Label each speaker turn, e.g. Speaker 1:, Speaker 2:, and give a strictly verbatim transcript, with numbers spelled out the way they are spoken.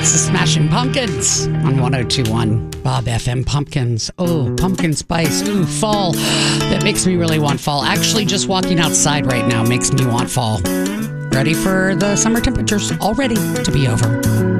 Speaker 1: It's the Smashing Pumpkins on one oh two point one Bob F M. Pumpkins. Oh, pumpkin spice. Ooh, fall. That makes me really want fall. Actually, just walking outside right now makes me want fall. Ready for the summer temperatures already to be over.